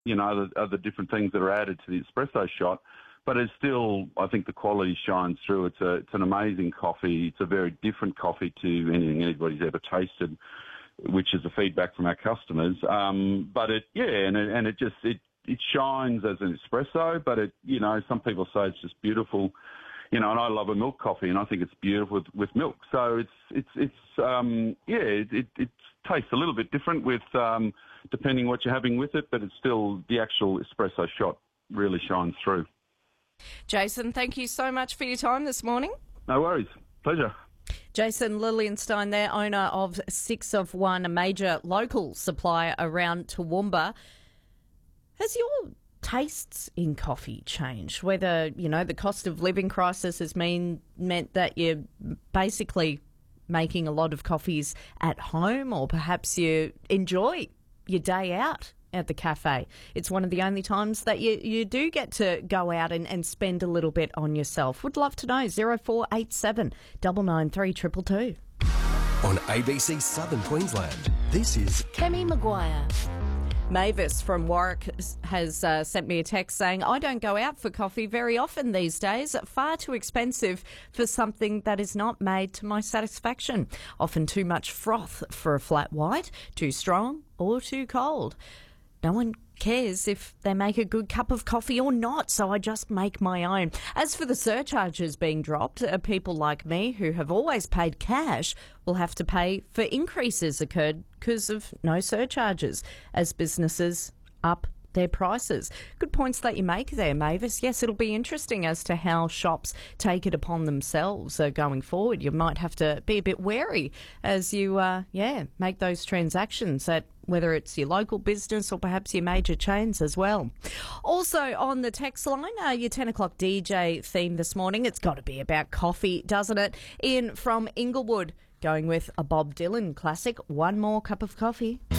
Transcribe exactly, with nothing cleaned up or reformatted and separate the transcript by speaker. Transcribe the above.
Speaker 1: you know, other, other different things that are added to the espresso shot. But it's still, I think the quality shines through. It's a, it's an amazing coffee. It's a very different coffee to anything anybody's ever tasted, which is the feedback from our customers. Um, but it, yeah, and it, and it just, it, it shines as an espresso, but it, you know, some people say it's just beautiful, you know, and I love a milk coffee and I think it's beautiful with, with milk. So it's, it's, it's, um, yeah, it, it, it tastes a little bit different with, um, depending what you're having with it, but it's still the actual espresso shot really shines through.
Speaker 2: Jason, thank you so much for your time this morning.
Speaker 1: No worries. Pleasure.
Speaker 2: Jason Lilienstein there, owner of Six of One, a major local supplier around Toowoomba. Has your tastes in coffee changed? Whether, you know, the cost of living crisis has mean, meant that you're basically making a lot of coffees at home, or perhaps you enjoy your day out at the cafe. It's one of the only times that you, you do get to go out and, and spend a little bit on yourself. Would love to know. zero four eight seven nine nine three two two two.
Speaker 3: On A B C Southern Queensland, this is
Speaker 4: Kemi Maguire.
Speaker 2: Mavis from Warwick has uh, sent me a text saying, I don't go out for coffee very often these days. Far too expensive for something that is not made to my satisfaction. Often too much froth for a flat white, too strong or too cold. No one cares if they make a good cup of coffee or not, so I just make my own. As for the surcharges being dropped, uh, people like me who have always paid cash will have to pay for increases occurred because of no surcharges as businesses up their prices. Good points that you make there, Mavis. Yes, it'll be interesting as to how shops take it upon themselves uh, going forward. You might have to be a bit wary as you, uh, yeah, make those transactions at whether it's your local business or perhaps your major chains as well. Also on the text line, uh, your ten o'clock D J theme this morning, it's got to be about coffee, doesn't it? Ian from Inglewood going with a Bob Dylan classic, One More Cup of Coffee.